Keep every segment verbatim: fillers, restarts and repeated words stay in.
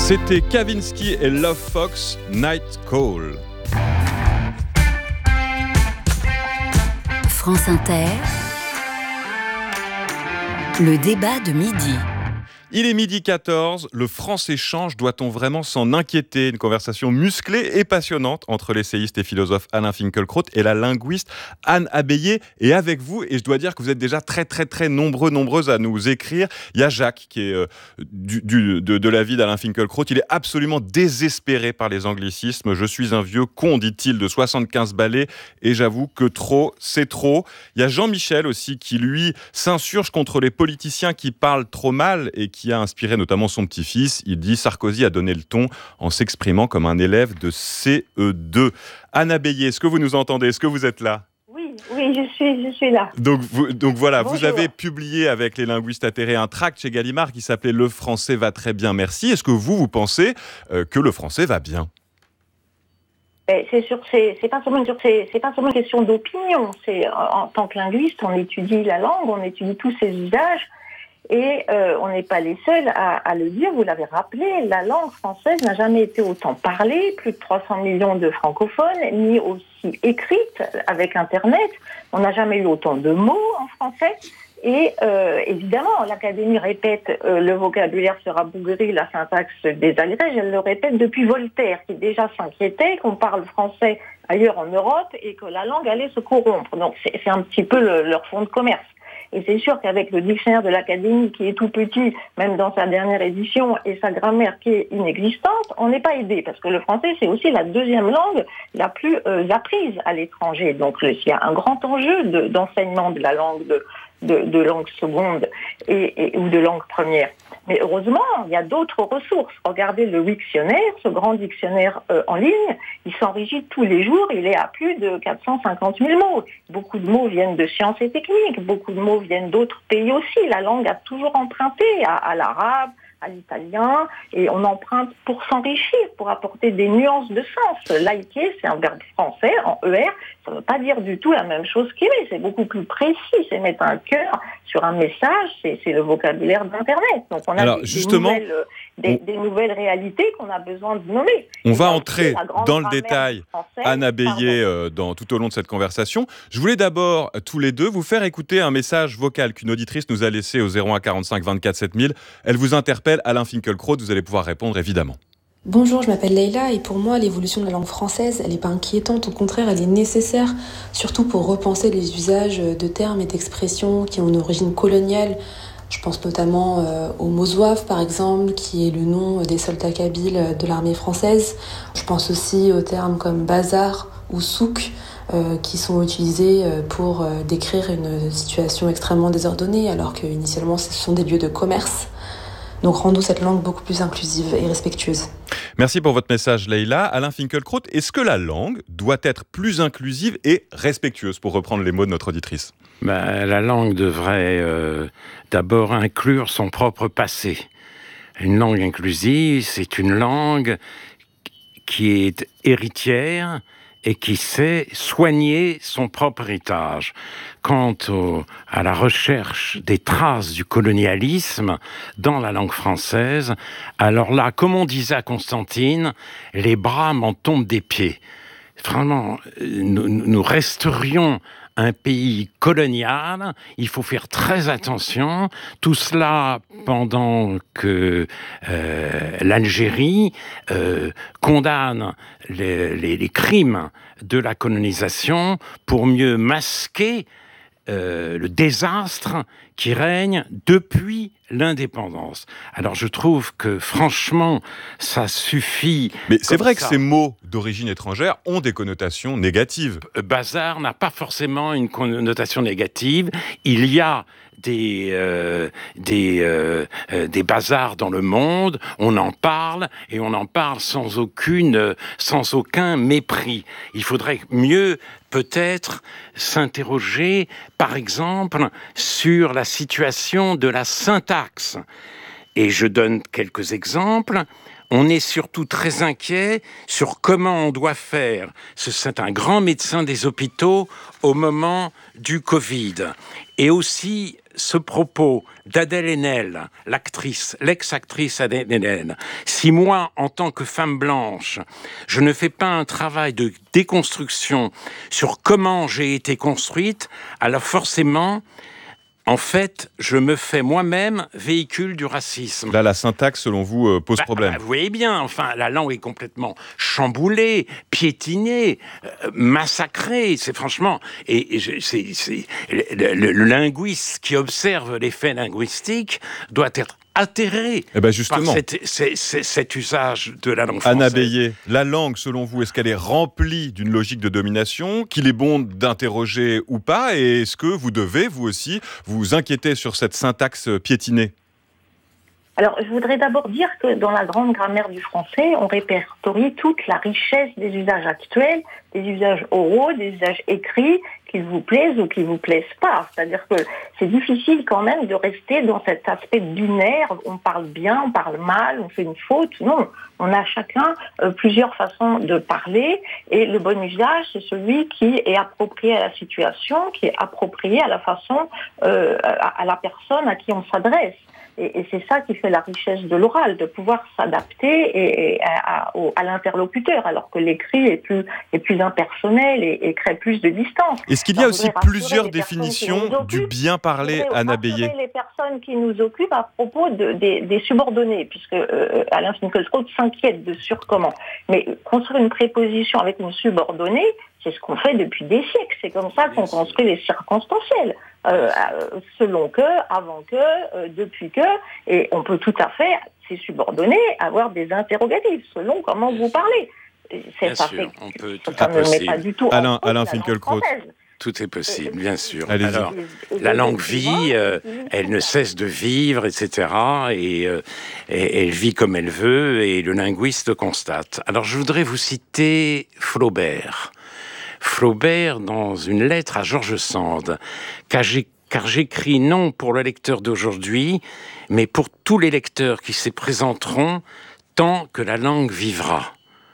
C'était Kavinsky et Love Fox, Night Call. France Inter, le débat de midi. Il est midi quatorze, le France-échange, doit-on vraiment s'en inquiéter? Une conversation musclée et passionnante entre l'essayiste et philosophe Alain Finkielkraut et la linguiste Anne Abbayer. Et avec vous, et je dois dire que vous êtes déjà très très très nombreux, nombreuses à nous écrire. Il y a Jacques qui est euh, du, du, de, de la vie d'Alain Finkielkraut. Il est absolument désespéré par les anglicismes. Je suis un vieux con, dit-il, de soixante-quinze balais, et j'avoue que trop, c'est trop. Il y a Jean-Michel aussi qui, lui, s'insurge contre les politiciens qui parlent trop mal et qui a inspiré notamment son petit-fils. Il dit « Sarkozy a donné le ton en s'exprimant comme un élève de C E deux ». Anne Abbayer, est-ce que vous nous entendez? Est-ce que vous êtes là? Oui, oui, je suis, je suis là. Donc, vous, donc voilà, Bonjour. Vous avez publié avec les linguistes atterrés un tract chez Gallimard qui s'appelait « Le français va très bien, merci ». Est-ce que vous, vous pensez euh, que le français va bien? C'est sûr, c'est, c'est pas seulement une, c'est, c'est pas seulement une question d'opinion. C'est en, en tant que linguiste, on étudie la langue, on étudie tous ses usages. Et euh, on n'est pas les seuls à, à le dire, vous l'avez rappelé, la langue française n'a jamais été autant parlée, plus de trois cents millions de francophones, ni aussi écrite avec Internet. On n'a jamais eu autant de mots en français. Et euh, évidemment, l'Académie répète euh, le vocabulaire sera bougri, la syntaxe des agrèges, elle le répète depuis Voltaire, qui déjà s'inquiétait qu'on parle français ailleurs en Europe et que la langue allait se corrompre. Donc c'est, c'est un petit peu le, leur fonds de commerce. Et c'est sûr qu'avec le dictionnaire de l'Académie qui est tout petit, même dans sa dernière édition, et sa grammaire qui est inexistante, on n'est pas aidé. Parce que le français, c'est aussi la deuxième langue la plus euh, apprise à l'étranger. Donc il y a un grand enjeu de, d'enseignement de la langue, de, de, de langue seconde et, et, ou de langue première. Mais heureusement, il y a d'autres ressources. Regardez le Wiktionnaire, ce grand dictionnaire euh, en ligne, il s'enrichit tous les jours, il est à plus de quatre cent cinquante mille mots. Beaucoup de mots viennent de sciences et techniques, beaucoup de mots viennent d'autres pays aussi. La langue a toujours emprunté à, à l'arabe, à l'italien, et on emprunte pour s'enrichir, pour apporter des nuances de sens. Liker, c'est un verbe français, en E R, ça ne veut pas dire du tout la même chose qu'aimer, c'est beaucoup plus précis, c'est mettre un cœur sur un message, c'est, c'est le vocabulaire d'Internet. Donc on a Alors, des, justement, des, nouvelles, des, des nouvelles réalités qu'on a besoin de nommer. On et va donc, entrer dans le détail, Anne Abbayer, euh, dans, tout au long de cette conversation. Je voulais d'abord, tous les deux, vous faire écouter un message vocal qu'une auditrice nous a laissé au zéro un quarante-cinq vingt-quatre sept mille. Elle vous interpelle, Alain Finkielkraut, vous allez pouvoir répondre évidemment. Bonjour, je m'appelle Leïla et pour moi, l'évolution de la langue française, elle n'est pas inquiétante, au contraire, elle est nécessaire, surtout pour repenser les usages de termes et d'expressions qui ont une origine coloniale. Je pense notamment euh, au mot zouave, par exemple, qui est le nom des soldats kabyles de l'armée française. Je pense aussi aux termes comme bazar ou souk, euh, qui sont utilisés pour euh, décrire une situation extrêmement désordonnée, alors qu'initialement, ce sont des lieux de commerce. Donc rendons cette langue beaucoup plus inclusive et respectueuse. Merci pour votre message, Leïla. Alain Finkielkraut, est-ce que la langue doit être plus inclusive et respectueuse, pour reprendre les mots de notre auditrice? Ben, la langue devrait euh, d'abord inclure son propre passé. Une langue inclusive, c'est une langue qui est héritière et qui sait soigner son propre héritage. Quant au, à la recherche des traces du colonialisme dans la langue française, alors là, comme on disait à Constantine, les bras m'en tombent des pieds. Vraiment, nous, nous resterions un pays colonial, il faut faire très attention. Tout cela pendant que euh, l'Algérie euh, condamne les, les, les crimes de la colonisation pour mieux masquer euh, le désastre qui règne depuis l'indépendance. Alors je trouve que franchement, ça suffit. Mais c'est vrai ça. que ces mots d'origine étrangère ont des connotations négatives. Bazar n'a pas forcément une connotation négative. Il y a des euh, des euh, euh, des bazars dans le monde, on en parle et on en parle sans aucune sans aucun mépris. Il faudrait mieux peut-être s'interroger par exemple sur la situation de la syntaxe. Et je donne quelques exemples. On est surtout très inquiet sur comment on doit faire. C'est un grand médecin des hôpitaux au moment du Covid. Et aussi ce propos d'Adèle Haenel, l'actrice, l'ex-actrice Adèle Haenel, si moi, en tant que femme blanche, je ne fais pas un travail de déconstruction sur comment j'ai été construite, alors forcément, en fait, je me fais moi-même véhicule du racisme. Là, la syntaxe, selon vous, euh, pose bah, problème. Bah, vous voyez bien, enfin, la langue est complètement chamboulée, piétinée, euh, massacrée. C'est franchement... Et, et je, c'est, c'est, le, le, le linguiste qui observe les faits linguistiques doit être atterré eh ben justement. par cette, c'est, c'est, cet usage de la langue française. Anna Bélier, la langue, selon vous, est-ce qu'elle est remplie d'une logique de domination, qu'il est bon d'interroger ou pas, et est-ce que vous devez, vous aussi, vous inquiéter sur cette syntaxe piétinée ? Alors, je voudrais d'abord dire que dans la grande grammaire du français, on répertorie toute la richesse des usages actuels, des usages oraux, des usages écrits, qu'ils vous plaisent ou qu'ils vous plaisent pas. C'est-à-dire que c'est difficile quand même de rester dans cet aspect binaire, on parle bien, on parle mal, on fait une faute. Non, on a chacun euh, plusieurs façons de parler, et le bon usage, c'est celui qui est approprié à la situation, qui est approprié à la façon, euh, à, à la personne à qui on s'adresse. Et, et c'est ça qui fait la richesse de l'oral, de pouvoir s'adapter et, et à, à, à l'interlocuteur, alors que l'écrit est plus, est plus impersonnel et, et crée plus de distance. Est-ce qu'il y a aussi plusieurs définitions du bien parler, Anna Bélier ? Les personnes qui nous occupent à propos de, des, des subordonnés, puisque euh, Alain Finkielkraut s'inquiète de sur comment. Mais construire une préposition avec une subordonnée, c'est ce qu'on fait depuis des siècles. C'est comme ça qu'on construit les circonstanciels. Euh, selon que, avant que, euh, depuis que, et on peut tout à fait, ces subordonnés, avoir des interrogatifs selon comment vous parlez. C'est bien ça sûr, fait, on peut, ça tout est ne met possible. pas du tout Alain, en cause Alain la langue Finkielkraut. française. Tout est possible, bien sûr. Allez-y. Alors, la langue vit, euh, elle ne cesse de vivre, et cetera. Et, euh, et elle vit comme elle veut, et le linguiste constate. Alors, je voudrais vous citer Flaubert. Flaubert, dans une lettre à George Sand, car j'ai car j'écris non pour le lecteur d'aujourd'hui, mais pour tous les lecteurs qui s'y présenteront tant que la langue vivra.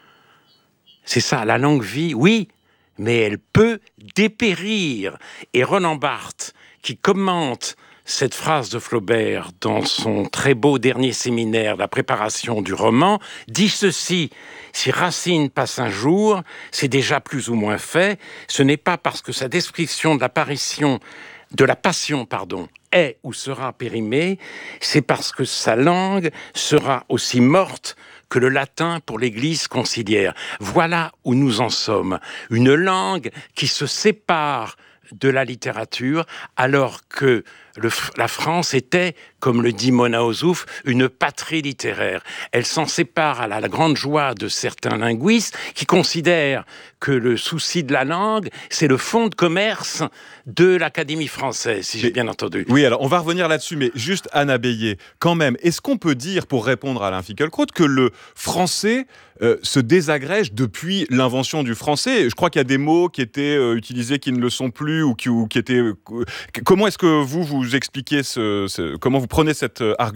C'est ça, la langue vit, oui, mais elle peut dépérir. Et Roland Barthes, qui commente cette phrase de Flaubert dans son très beau dernier séminaire, la préparation du roman, dit ceci: si Racine passe un jour, c'est déjà plus ou moins fait. Ce n'est pas parce que sa description de l'apparition de la passion, pardon, est ou sera périmée, c'est parce que sa langue sera aussi morte que le latin pour l'Église conciliaire. Voilà où nous en sommes. Une langue qui se sépare de la littérature, alors que le, la France était, comme le dit Mona Ozouf, une patrie littéraire. Elle s'en sépare à la, la grande joie de certains linguistes qui considèrent que le souci de la langue, c'est le fonds de commerce de l'Académie française, si j'ai bien entendu. Oui, alors on va revenir là-dessus, mais juste Anna Bélier, quand même, est-ce qu'on peut dire, pour répondre à Alain Finkielkraut, que le français euh, se désagrège depuis l'invention du français ? Je crois qu'il y a des mots qui étaient euh, utilisés qui ne le sont plus, ou qui, ou qui étaient... Euh, comment est-ce que vous, vous expliquez ce, ce... Comment vous prenez cet euh, argument ?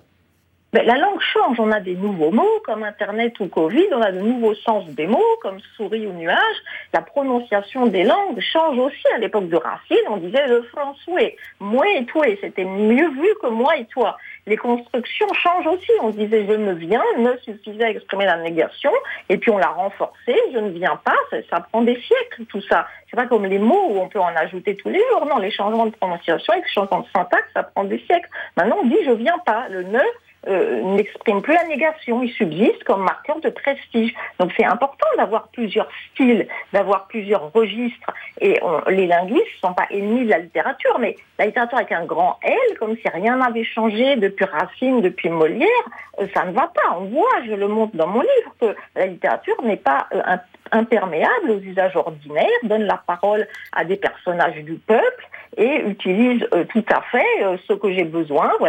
Ben, la langue change, on a des nouveaux mots comme Internet ou Covid, on a de nouveaux sens des mots comme souris ou nuage. La prononciation des langues change aussi. À l'époque de Racine, on disait le français, moi et toi, c'était mieux vu que moi et toi. Les constructions changent aussi. On disait je me viens, ne suffisait à exprimer la négation, et puis on l'a renforcé, je ne viens pas, ça, ça prend des siècles tout ça. C'est pas comme les mots où on peut en ajouter tous les jours. Non, les changements de prononciation et les changements de syntaxe, ça prend des siècles. Maintenant on dit je viens pas, le ne Euh, n'exprime plus la négation, il subsiste comme marqueur de prestige. Donc c'est important d'avoir plusieurs styles, d'avoir plusieurs registres. Et on, les linguistes ne sont pas ennemis de la littérature, mais la littérature avec un grand L, comme si rien n'avait changé depuis Racine, depuis Molière, euh, ça ne va pas. On voit, je le montre dans mon livre, que la littérature n'est pas euh, un, imperméable aux usages ordinaires, donne la parole à des personnages du peuple et utilise euh, tout à fait euh, ce que j'ai besoin. Voilà.